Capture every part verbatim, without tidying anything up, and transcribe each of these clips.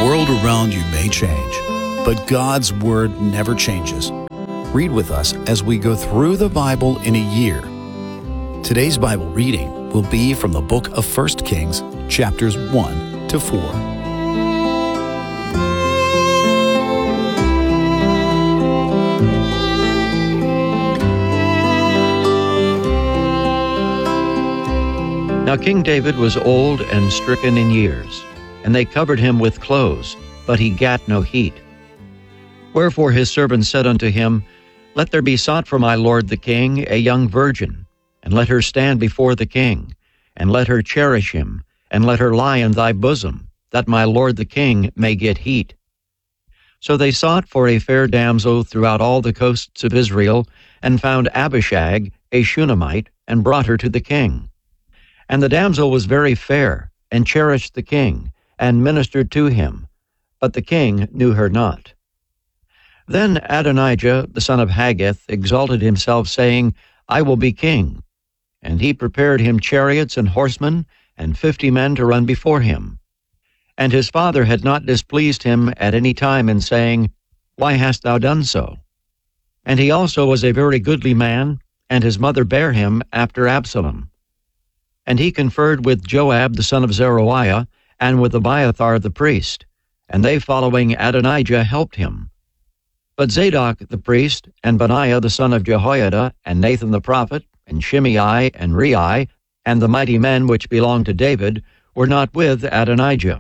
The world around you may change, but God's Word never changes. Read with us as we go through the Bible in a year. Today's Bible reading will be from the book of First Kings, chapters one to four. Now King David was old and stricken in years, and they covered him with clothes, but he gat no heat. Wherefore his servants said unto him, Let there be sought for my lord the king a young virgin, and let her stand before the king, and let her cherish him, and let her lie in thy bosom, that my lord the king may get heat. So they sought for a fair damsel throughout all the coasts of Israel, and found Abishag, a Shunammite, and brought her to the king. And the damsel was very fair, and cherished the king, and ministered to him, but the king knew her not. Then Adonijah, the son of Haggith, exalted himself, saying, I will be king. And he prepared him chariots and horsemen, and fifty men to run before him. And his father had not displeased him at any time in saying, Why hast thou done so? And he also was a very goodly man, and his mother bare him after Absalom. And he conferred with Joab the son of Zeruiah, and with Abiathar the priest, and they following Adonijah helped him. But Zadok the priest, and Benaiah the son of Jehoiada, and Nathan the prophet, and Shimei, and Rei, and the mighty men which belonged to David, were not with Adonijah.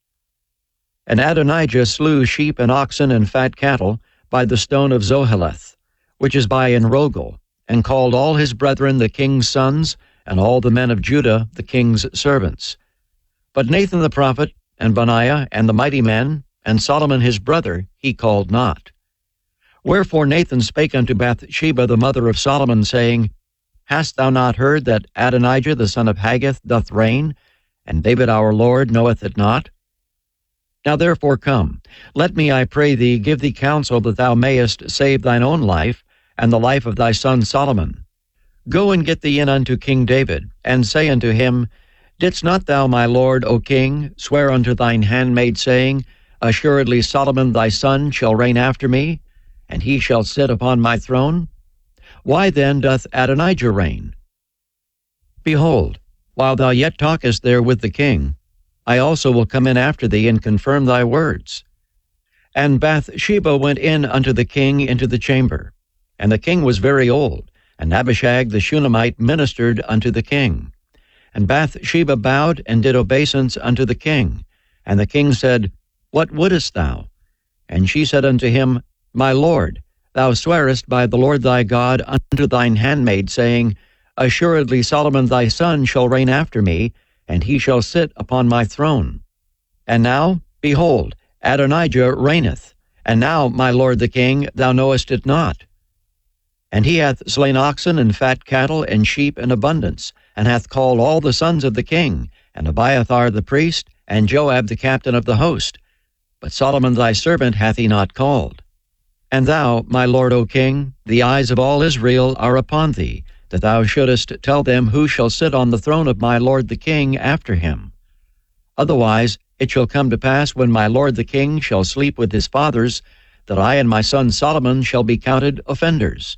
And Adonijah slew sheep and oxen and fat cattle by the stone of Zoheleth, which is by Enrogel, and called all his brethren the king's sons, and all the men of Judah the king's servants. But Nathan the prophet, and Benaiah, and the mighty men, and Solomon his brother, he called not. Wherefore Nathan spake unto Bathsheba the mother of Solomon, saying, Hast thou not heard that Adonijah the son of Haggith doth reign, and David our Lord knoweth it not? Now therefore come, let me, I pray thee, give thee counsel that thou mayest save thine own life, and the life of thy son Solomon. Go and get thee in unto King David, and say unto him, Didst not thou, my lord, O king, swear unto thine handmaid, saying, Assuredly Solomon thy son shall reign after me, and he shall sit upon my throne? Why then doth Adonijah reign? Behold, while thou yet talkest there with the king, I also will come in after thee, and confirm thy words. And Bathsheba went in unto the king into the chamber, and the king was very old, and Abishag the Shunammite ministered unto the king. And Bathsheba bowed and did obeisance unto the king. And the king said, What wouldest thou? And she said unto him, My lord, thou swearest by the Lord thy God unto thine handmaid, saying, Assuredly Solomon thy son shall reign after me, and he shall sit upon my throne. And now, behold, Adonijah reigneth, and now, my lord the king, thou knowest it not. And he hath slain oxen and fat cattle and sheep in abundance, and hath called all the sons of the king, and Abiathar the priest, and Joab the captain of the host. But Solomon thy servant hath he not called. And thou, my lord, O king, the eyes of all Israel are upon thee, that thou shouldest tell them who shall sit on the throne of my lord the king after him. Otherwise it shall come to pass, when my lord the king shall sleep with his fathers, that I and my son Solomon shall be counted offenders.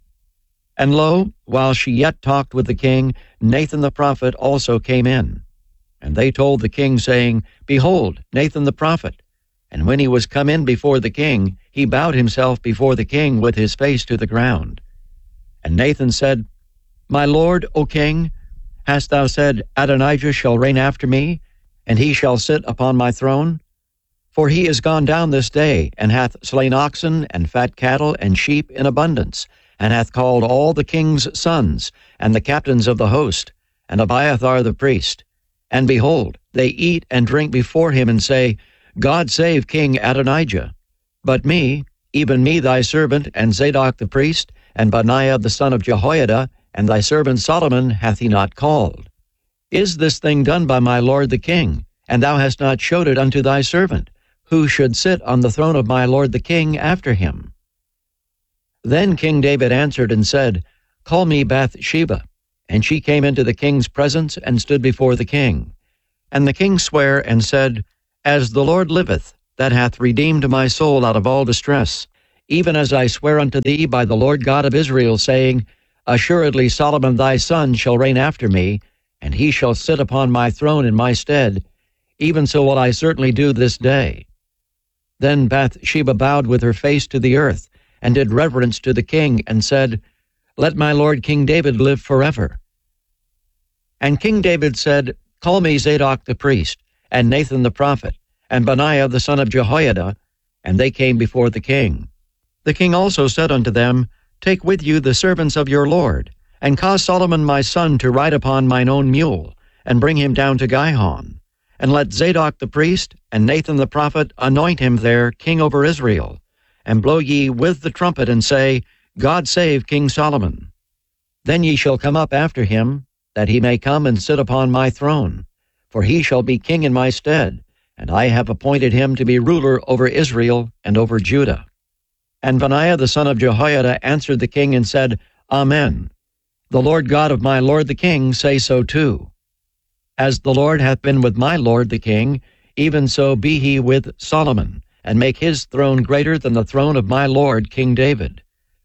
And lo, while she yet talked with the king, Nathan the prophet also came in. And they told the king, saying, Behold, Nathan the prophet. And when he was come in before the king, he bowed himself before the king with his face to the ground. And Nathan said, My lord, O king, hast thou said, Adonijah shall reign after me, and he shall sit upon my throne? For he is gone down this day, and hath slain oxen and fat cattle and sheep in abundance, and hath called all the king's sons, and the captains of the host, and Abiathar the priest. And behold, they eat and drink before him, and say, God save King Adonijah. But me, even me thy servant, and Zadok the priest, and Benaiah the son of Jehoiada, and thy servant Solomon hath he not called. Is this thing done by my lord the king, and thou hast not showed it unto thy servant, who should sit on the throne of my lord the king after him? Then King David answered and said, Call me Bathsheba. And she came into the king's presence and stood before the king. And the king sware and said, As the Lord liveth, that hath redeemed my soul out of all distress, even as I swear unto thee by the Lord God of Israel, saying, Assuredly Solomon thy son shall reign after me, and he shall sit upon my throne in my stead, even so will I certainly do this day. Then Bathsheba bowed with her face to the earth, and did reverence to the king, and said, Let my lord King David live forever. And King David said, Call me Zadok the priest, and Nathan the prophet, and Benaiah the son of Jehoiada, and they came before the king. The king also said unto them, Take with you the servants of your lord, and cause Solomon my son to ride upon mine own mule, and bring him down to Gihon. And let Zadok the priest and Nathan the prophet anoint him there king over Israel. And blow ye with the trumpet, and say, God save King Solomon. Then ye shall come up after him, that he may come and sit upon my throne. For he shall be king in my stead, and I have appointed him to be ruler over Israel and over Judah. And Benaiah the son of Jehoiada answered the king and said, Amen. The Lord God of my lord the king say so too. As the Lord hath been with my lord the king, even so be he with Solomon, and make his throne greater than the throne of my lord King David.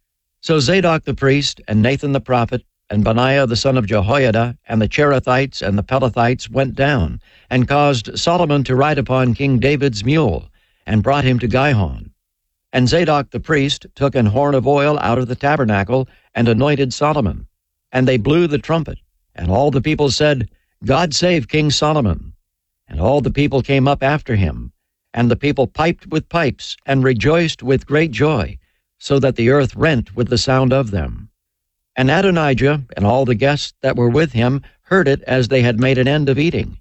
So Zadok the priest, and Nathan the prophet, and Benaiah the son of Jehoiada, and the Cherethites and the Pelethites went down, and caused Solomon to ride upon King David's mule, and brought him to Gihon. And Zadok the priest took an horn of oil out of the tabernacle, and anointed Solomon. And they blew the trumpet, and all the people said, God save King Solomon. And all the people came up after him, and the people piped with pipes, and rejoiced with great joy, so that the earth rent with the sound of them. And Adonijah and all the guests that were with him heard it as they had made an end of eating.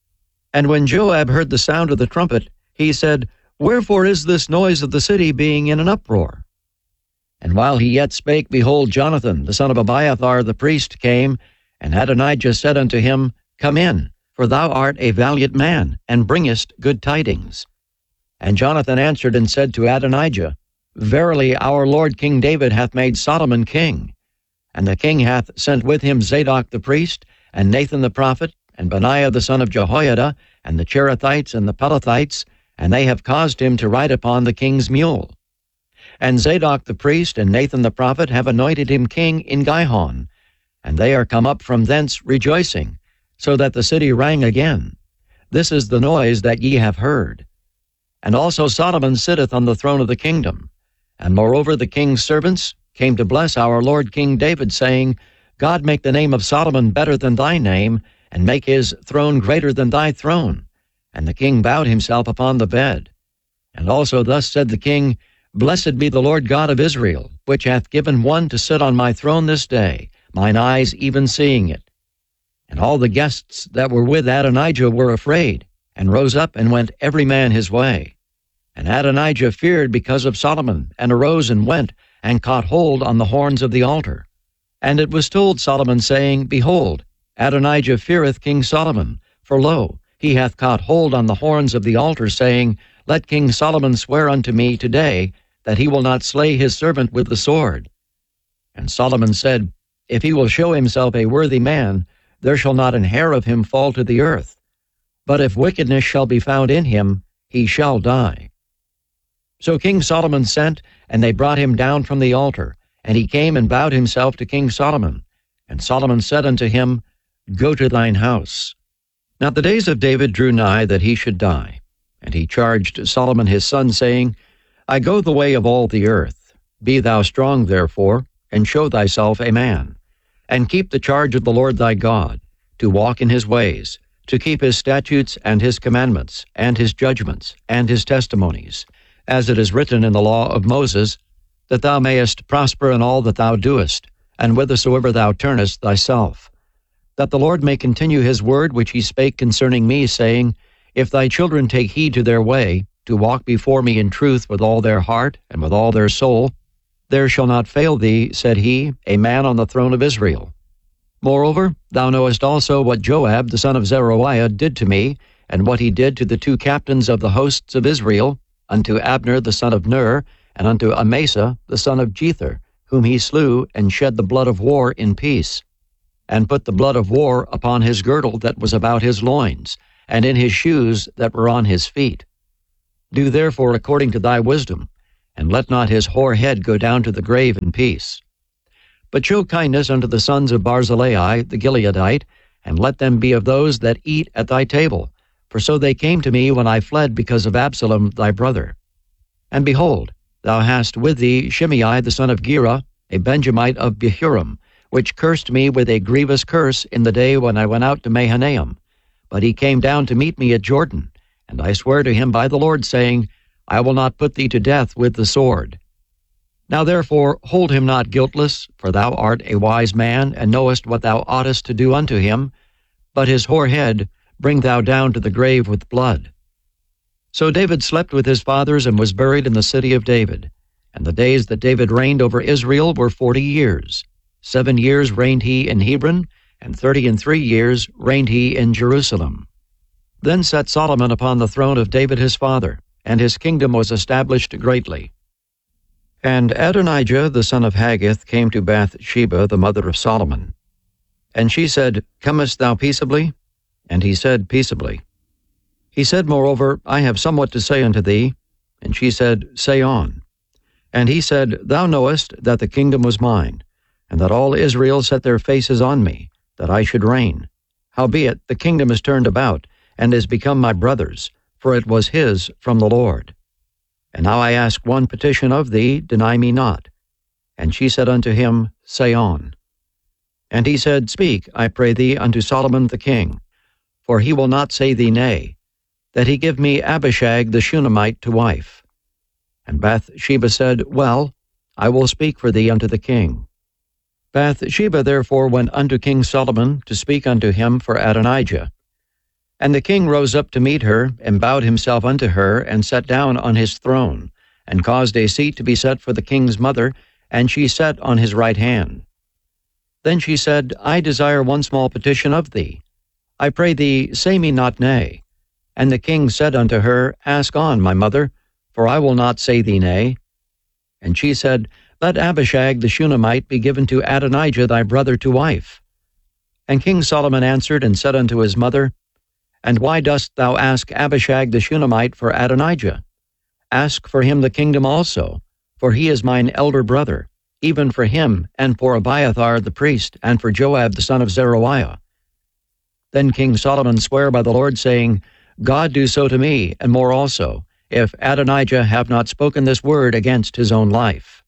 And when Joab heard the sound of the trumpet, he said, Wherefore is this noise of the city being in an uproar? And while he yet spake, behold, Jonathan the son of Abiathar the priest came, and Adonijah said unto him, Come in, for thou art a valiant man, and bringest good tidings. And Jonathan answered and said to Adonijah, Verily our lord King David hath made Solomon king. And the king hath sent with him Zadok the priest, and Nathan the prophet, and Benaiah the son of Jehoiada, and the Cherethites and the Pelethites, and they have caused him to ride upon the king's mule. And Zadok the priest and Nathan the prophet have anointed him king in Gihon, and they are come up from thence rejoicing, so that the city rang again. This is the noise that ye have heard. And also Solomon sitteth on the throne of the kingdom. And moreover the king's servants came to bless our lord King David, saying, God make the name of Solomon better than thy name, and make his throne greater than thy throne. And the king bowed himself upon the bed. And also thus said the king, Blessed be the Lord God of Israel, which hath given one to sit on my throne this day, mine eyes even seeing it. And all the guests that were with Adonijah were afraid, and rose up and went every man his way. And Adonijah feared because of Solomon, and arose and went, and caught hold on the horns of the altar. And it was told Solomon, saying, Behold, Adonijah feareth King Solomon, for lo, he hath caught hold on the horns of the altar, saying, Let King Solomon swear unto me today, that he will not slay his servant with the sword. And Solomon said, If he will show himself a worthy man, there shall not an hair of him fall to the earth. But if wickedness shall be found in him, he shall die. So King Solomon sent, and they brought him down from the altar, and he came and bowed himself to King Solomon. And Solomon said unto him, Go to thine house. Now the days of David drew nigh that he should die. And he charged Solomon his son, saying, I go the way of all the earth. Be thou strong therefore, and show thyself a man. And keep the charge of the Lord thy God, to walk in his ways, to keep his statutes and his commandments, and his judgments, and his testimonies, as it is written in the law of Moses, that thou mayest prosper in all that thou doest, and whithersoever thou turnest thyself. That the Lord may continue his word which he spake concerning me, saying, If thy children take heed to their way, to walk before me in truth with all their heart and with all their soul, there shall not fail thee, said he, a man on the throne of Israel. Moreover, thou knowest also what Joab the son of Zeruiah did to me, and what he did to the two captains of the hosts of Israel, unto Abner the son of Ner, and unto Amasa the son of Jether, whom he slew, and shed the blood of war in peace, and put the blood of war upon his girdle that was about his loins, and in his shoes that were on his feet. Do therefore according to thy wisdom, and let not his hoar head go down to the grave in peace. But show kindness unto the sons of Barzillai the Gileadite, and let them be of those that eat at thy table, for so they came to me when I fled because of Absalom thy brother. And behold, thou hast with thee Shimei the son of Gera, a Benjamite of Behurim, which cursed me with a grievous curse in the day when I went out to Mahanaim. But he came down to meet me at Jordan, and I swear to him by the Lord, saying, I will not put thee to death with the sword. Now therefore hold him not guiltless, for thou art a wise man, and knowest what thou oughtest to do unto him, but his hoar head bring thou down to the grave with blood. So David slept with his fathers, and was buried in the city of David. And the days that David reigned over Israel were forty years. Seven years reigned he in Hebron, and thirty and three years reigned he in Jerusalem. Then sat Solomon upon the throne of David his father, and his kingdom was established greatly. And Adonijah the son of Haggith came to Bathsheba the mother of Solomon. And she said, Comest thou peaceably? And he said, Peaceably. He said, Moreover, I have somewhat to say unto thee. And she said, Say on. And he said, Thou knowest that the kingdom was mine, and that all Israel set their faces on me, that I should reign. Howbeit the kingdom is turned about, and is become my brother's, for it was his from the Lord. And now I ask one petition of thee, deny me not. And she said unto him, Say on. And he said, Speak, I pray thee, unto Solomon the king, for he will not say thee nay, that he give me Abishag the Shunammite to wife. And Bathsheba said, Well, I will speak for thee unto the king. Bathsheba therefore went unto King Solomon to speak unto him for Adonijah. And the king rose up to meet her, and bowed himself unto her, and sat down on his throne, and caused a seat to be set for the king's mother, and she sat on his right hand. Then she said, I desire one small petition of thee. I pray thee, say me not nay. And the king said unto her, Ask on, my mother, for I will not say thee nay. And she said, Let Abishag the Shunammite be given to Adonijah thy brother to wife. And King Solomon answered and said unto his mother, And why dost thou ask Abishag the Shunammite for Adonijah? Ask for him the kingdom also, for he is mine elder brother, even for him, and for Abiathar the priest, and for Joab the son of Zeruiah. Then King Solomon sware by the Lord, saying, God do so to me, and more also, if Adonijah have not spoken this word against his own life.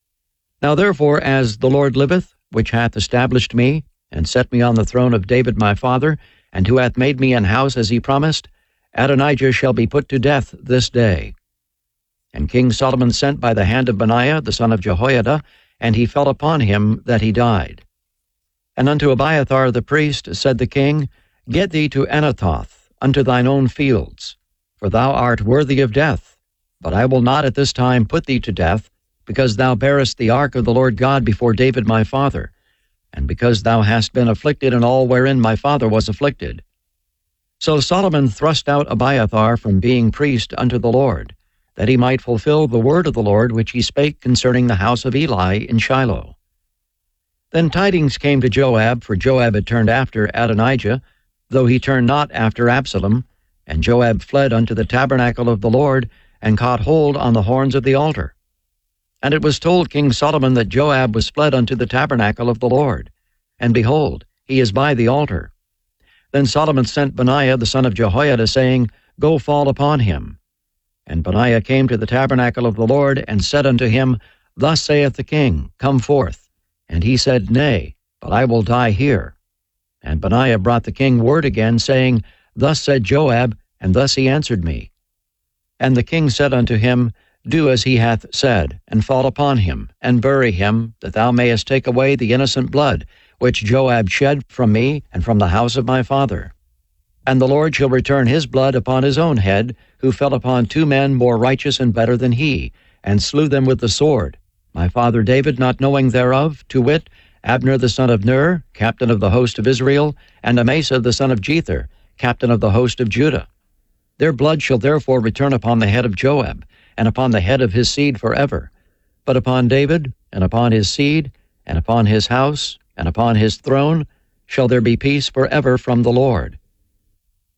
Now therefore, as the Lord liveth, which hath established me, and set me on the throne of David my father, and who hath made me an house as he promised, Adonijah shall be put to death this day. And King Solomon sent by the hand of Benaiah the son of Jehoiada, and he fell upon him that he died. And unto Abiathar the priest said the king, Get thee to Anathoth, unto thine own fields, for thou art worthy of death. But I will not at this time put thee to death, because thou bearest the ark of the Lord God before David my father, and because thou hast been afflicted in all wherein my father was afflicted. So Solomon thrust out Abiathar from being priest unto the Lord, that he might fulfill the word of the Lord which he spake concerning the house of Eli in Shiloh. Then tidings came to Joab, for Joab had turned after Adonijah, though he turned not after Absalom, and Joab fled unto the tabernacle of the Lord, and caught hold on the horns of the altar. And it was told King Solomon that Joab was fled unto the tabernacle of the Lord, and behold, he is by the altar. Then Solomon sent Benaiah the son of Jehoiada, saying, Go fall upon him. And Benaiah came to the tabernacle of the Lord, and said unto him, Thus saith the king, Come forth. And he said, Nay, but I will die here. And Benaiah brought the king word again, saying, Thus said Joab, and thus he answered me. And the king said unto him, Do as he hath said, and fall upon him, and bury him, that thou mayest take away the innocent blood, which Joab shed from me and from the house of my father. And the Lord shall return his blood upon his own head, who fell upon two men more righteous and better than he, and slew them with the sword, my father David not knowing thereof, to wit, Abner the son of Ner, captain of the host of Israel, and Amasa the son of Jether, captain of the host of Judah. Their blood shall therefore return upon the head of Joab, and upon the head of his seed forever. But upon David, and upon his seed, and upon his house, and upon his throne, shall there be peace forever from the Lord.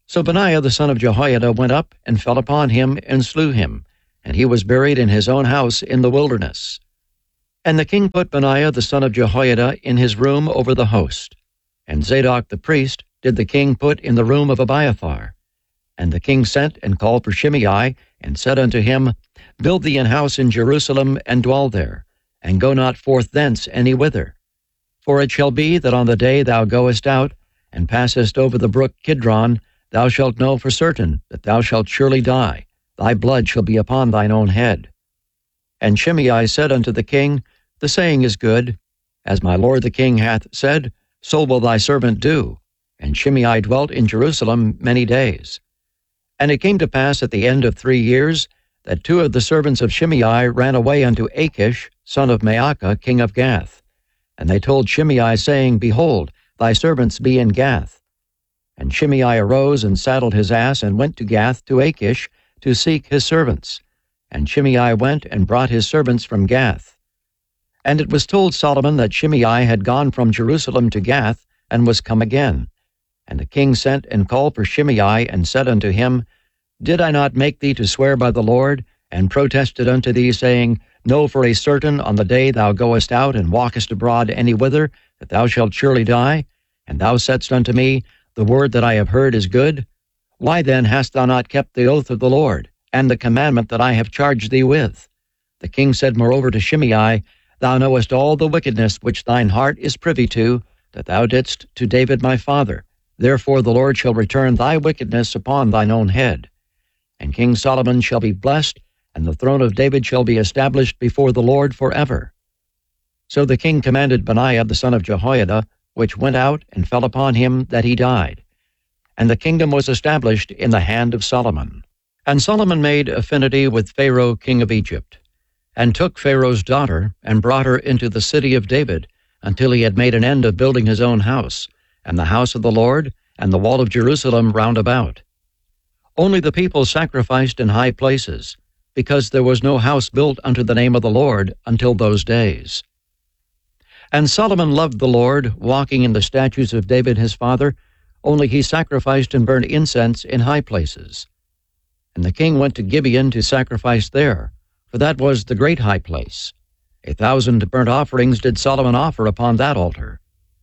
So Benaiah the son of Jehoiada went up and fell upon him and slew him, and he was buried in his own house in the wilderness. And the king put Benaiah the son of Jehoiada in his room over the host, and Zadok the priest did the king put in the room of Abiathar. And the king sent and called for Shimei, and said unto him, Build thee an house in Jerusalem, and dwell there, and go not forth thence any whither. For it shall be that on the day thou goest out, and passest over the brook Kidron, thou shalt know for certain that thou shalt surely die. Thy blood shall be upon thine own head. And Shimei said unto the king, The saying is good. As my lord the king hath said, so will thy servant do. And Shimei dwelt in Jerusalem many days. And it came to pass at the end of three years, that two of the servants of Shimei ran away unto Achish, son of Maacah, king of Gath. And they told Shimei, saying, Behold, thy servants be in Gath. And Shimei arose and saddled his ass, and went to Gath to Achish, to seek his servants. And Shimei went and brought his servants from Gath. And it was told Solomon that Shimei had gone from Jerusalem to Gath, and was come again. And the king sent and called for Shimei, and said unto him, Did I not make thee to swear by the Lord, and protested unto thee, saying, Know for a certain on the day thou goest out, and walkest abroad any whither, that thou shalt surely die? And thou saidst unto me, The word that I have heard is good. Why then hast thou not kept the oath of the Lord, and the commandment that I have charged thee with? The king said moreover to Shimei, Thou knowest all the wickedness which thine heart is privy to, that thou didst to David my father. Therefore the Lord shall return thy wickedness upon thine own head. And King Solomon shall be blessed, and the throne of David shall be established before the Lord forever. So the king commanded Benaiah the son of Jehoiada, which went out and fell upon him, that he died. And the kingdom was established in the hand of Solomon. And Solomon made affinity with Pharaoh king of Egypt, and took Pharaoh's daughter, and brought her into the city of David, until he had made an end of building his own house, and the house of the Lord, and the wall of Jerusalem round about. Only the people sacrificed in high places, because there was no house built unto the name of the Lord until those days. And Solomon loved the Lord, walking in the statutes of David his father, only he sacrificed and burned incense in high places. And the king went to Gibeon to sacrifice there, for that was the great high place. A thousand burnt offerings did Solomon offer upon that altar.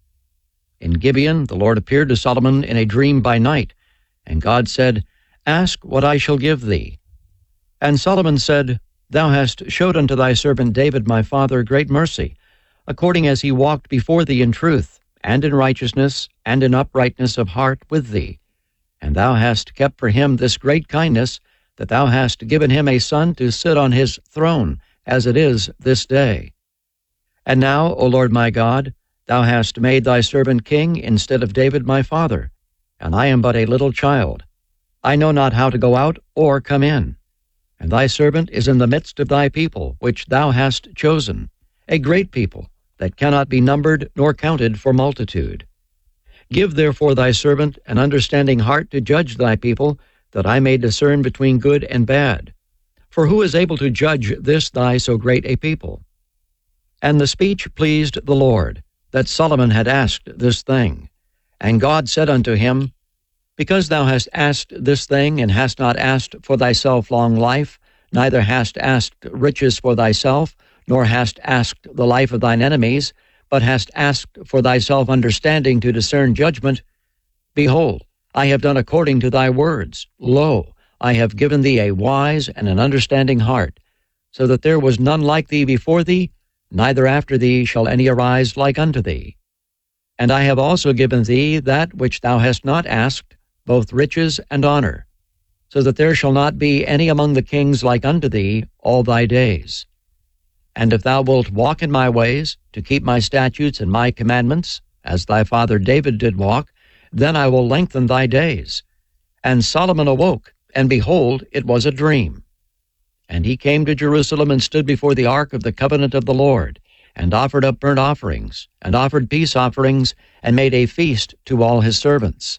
In Gibeon the Lord appeared to Solomon in a dream by night, and God said, Ask what I shall give thee. And Solomon said, Thou hast showed unto thy servant David my father great mercy, according as he walked before thee in truth, and in righteousness, and in uprightness of heart with thee. And thou hast kept for him this great kindness, that thou hast given him a son to sit on his throne, as it is this day. And now, O Lord my God, thou hast made thy servant king instead of David my father, and I am but a little child. I know not how to go out or come in. And thy servant is in the midst of thy people, which thou hast chosen, a great people, that cannot be numbered nor counted for multitude. Give therefore thy servant an understanding heart to judge thy people, that I may discern between good and bad. For who is able to judge this thy so great a people? And the speech pleased the Lord, that Solomon had asked this thing. And God said unto him, Because thou hast asked this thing, and hast not asked for thyself long life, neither hast asked riches for thyself, nor hast asked the life of thine enemies, but hast asked for thyself understanding to discern judgment, behold, I have done according to thy words. Lo, I have given thee a wise and an understanding heart, so that there was none like thee before thee, neither after thee shall any arise like unto thee. And I have also given thee that which thou hast not asked, both riches and honor, so that there shall not be any among the kings like unto thee all thy days. And if thou wilt walk in my ways, to keep my statutes and my commandments, as thy father David did walk, then I will lengthen thy days. And Solomon awoke, and behold, it was a dream. And he came to Jerusalem, and stood before the ark of the covenant of the Lord, and offered up burnt offerings, and offered peace offerings, and made a feast to all his servants.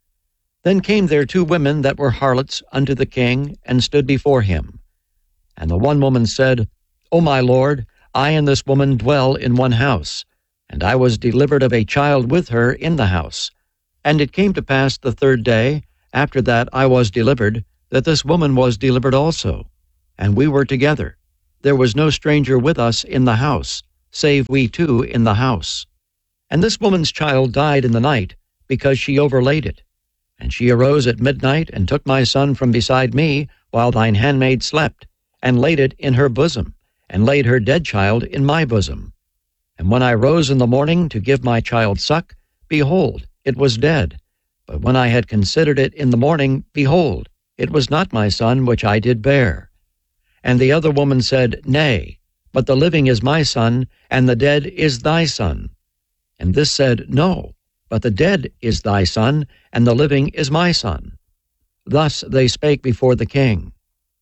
Then came there two women that were harlots unto the king, and stood before him. And the one woman said, O my lord, I and this woman dwell in one house, and I was delivered of a child with her in the house. And it came to pass the third day, after that I was delivered, that this woman was delivered also. And we were together. There was no stranger with us in the house, save we two in the house. And this woman's child died in the night, because she overlaid it. And she arose at midnight, and took my son from beside me, while thine handmaid slept, and laid it in her bosom, and laid her dead child in my bosom. And when I rose in the morning to give my child suck, behold, it was dead. But when I had considered it in the morning, behold, it was not my son which I did bear. And the other woman said, Nay, but the living is my son, and the dead is thy son. And this said, No, but the dead is thy son, and the living is my son. Thus they spake before the king.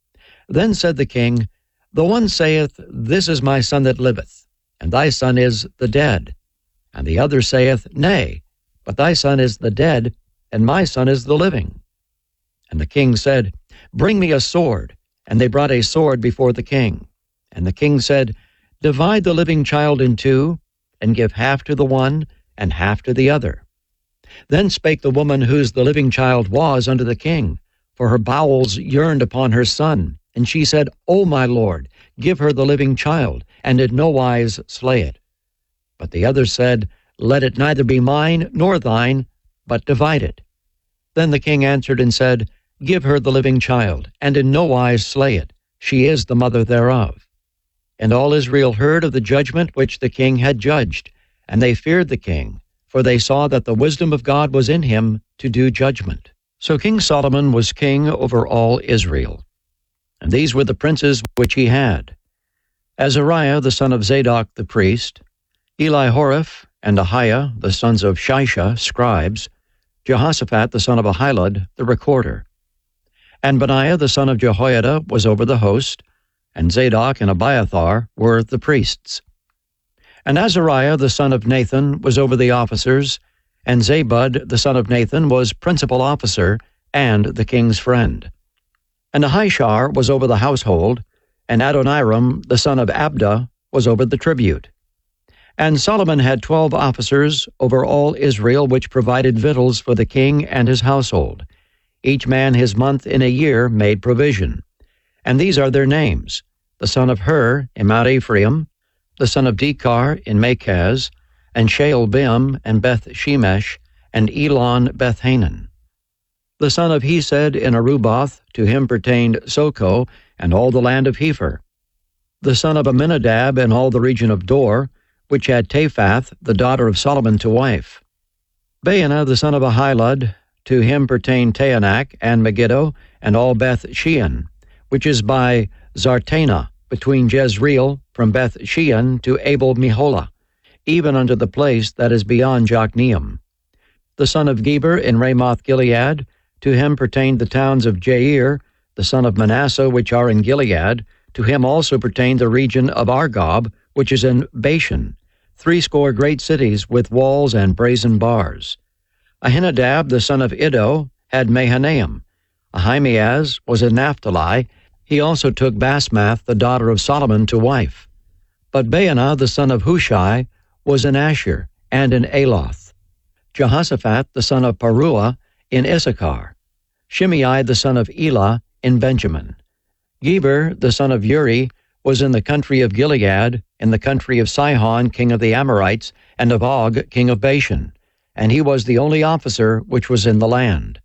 Then said the king, The one saith, This is my son that liveth, and thy son is the dead. And the other saith, Nay, but thy son is the dead, and my son is the living. And the king said, Bring me a sword. And they brought a sword before the king. And the king said, Divide the living child in two, and give half to the one, and half to the other. Then spake the woman whose the living child was unto the king, for her bowels yearned upon her son. And she said, O my lord, give her the living child, and in no wise slay it. But the other said, Let it neither be mine nor thine, but divide it. Then the king answered and said, Give her the living child, and in no wise slay it. She is the mother thereof. And all Israel heard of the judgment which the king had judged, and they feared the king, for they saw that the wisdom of God was in him to do judgment. So King Solomon was king over all Israel. And these were the princes which he had: Azariah the son of Zadok the priest, Elihoreph and Ahiah the sons of Shisha, scribes, Jehoshaphat the son of Ahilud, the recorder. And Benaiah the son of Jehoiada was over the host, and Zadok and Abiathar were the priests. And Azariah the son of Nathan was over the officers, and Zabud the son of Nathan was principal officer and the king's friend. And Ahishar was over the household, and Adoniram the son of Abda was over the tribute. And Solomon had twelve officers over all Israel, which provided victuals for the king and his household. Each man his month in a year made provision. And these are their names: the son of Hur in Mount Ephraim, the son of Dekar in Makaz, and Shaalbim and Beth Shemesh, and Elon Bethhanan. The son of Hesed in Aruboth, to him pertained Soko, and all the land of Hepher. The son of Aminadab in all the region of Dor, which had Taphath, the daughter of Solomon, to wife. Baana the son of Ahilud, to him pertained Taanach and Megiddo, and all Beth Shean, which is by Zartana, between Jezreel, from Beth Shean to Abel Meholah, even unto the place that is beyond Jokneam. The son of Geber in Ramoth Gilead, to him pertained the towns of Jair, the son of Manasseh, which are in Gilead. To him also pertained the region of Argob, which is in Bashan, threescore great cities with walls and brazen bars. Ahinadab, the son of Iddo, had Mahanaim. Ahimaaz was in Naphtali. He also took Basmath, the daughter of Solomon, to wife. But Baana, the son of Hushai, was in Asher, and in Aloth. Jehoshaphat, the son of Paruah, in Issachar. Shimei, the son of Elah, in Benjamin. Geber, the son of Uri, was in the country of Gilead, in the country of Sihon, king of the Amorites, and of Og, king of Bashan, and he was the only officer which was in the land.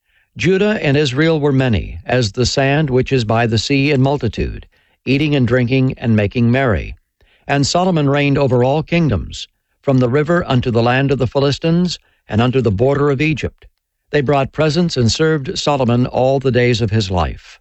Judah and Israel were many, as the sand which is by the sea in multitude, eating and drinking and making merry. And Solomon reigned over all kingdoms, from the river unto the land of the Philistines, and unto the border of Egypt. They brought presents and served Solomon all the days of his life.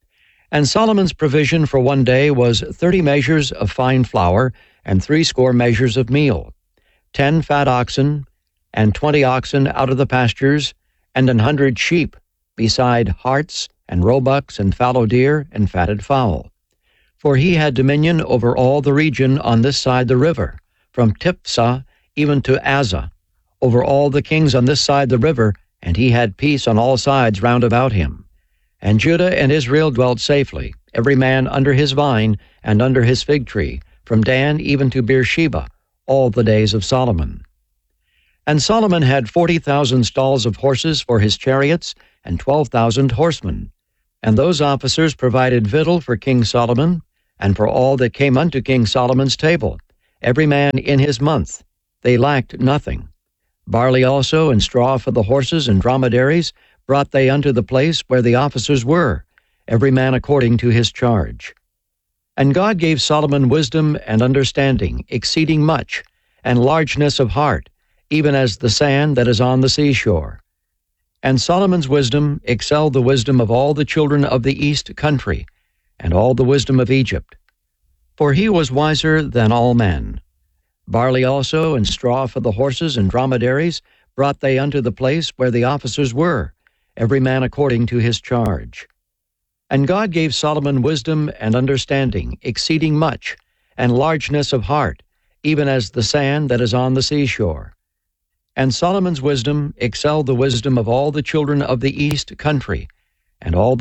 And Solomon's provision for one day was thirty measures of fine flour, and threescore measures of meal, ten fat oxen, and twenty oxen out of the pastures, and an hundred sheep, beside harts, and roebucks, and fallow deer, and fatted fowl. For he had dominion over all the region on this side the river, from Tiphsah even to Azzah, over all the kings on this side the river, and he had peace on all sides round about him. And Judah and Israel dwelt safely, every man under his vine and under his fig tree, from Dan even to Beersheba, all the days of Solomon. And Solomon had forty thousand stalls of horses for his chariots, and twelve thousand horsemen. And those officers provided victual for King Solomon, and for all that came unto King Solomon's table, every man in his month. They lacked nothing. Barley also and straw for the horses and dromedaries brought they unto the place where the officers were, every man according to his charge. And God gave Solomon wisdom and understanding, exceeding much, and largeness of heart, even as the sand that is on the seashore. And Solomon's wisdom excelled the wisdom of all the children of the east country, and all the wisdom of Egypt. For he was wiser than all men. Barley also and straw for the horses and dromedaries brought they unto the place where the officers were, every man according to his charge. And God gave Solomon wisdom and understanding, exceeding much, and largeness of heart, even as the sand that is on the seashore. And Solomon's wisdom excelled the wisdom of all the children of the east country, and all the